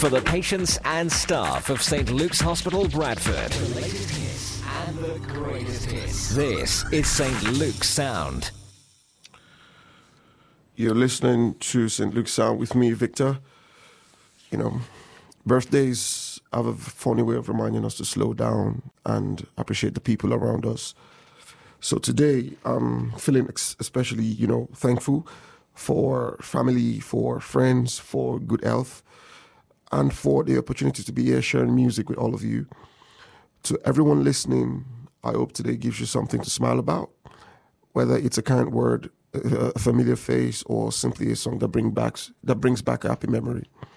for the patients and staff of St. Luke's Hospital, Bradford. The latest hits and the greatest hits. This is St. Luke's Sound. You're listening to St. Luke's Sound with me, Victor. You know, birthdays have a funny way of reminding us to slow down and appreciate the people around us. So today, I'm feeling especially, thankful for family, for friends, for good health, and for the opportunity to be here sharing music with all of you. To everyone listening, I hope today gives you something to smile about, whether it's a kind word, a familiar face, or simply a song that brings back a happy memory.